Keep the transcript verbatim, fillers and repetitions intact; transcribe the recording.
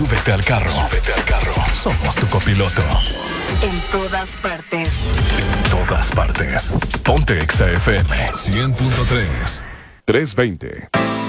Súbete al carro. Súbete al carro. Somos tu copiloto. En todas partes. En todas partes. Ponte Exa F M. cien punto tres. trescientos veinte.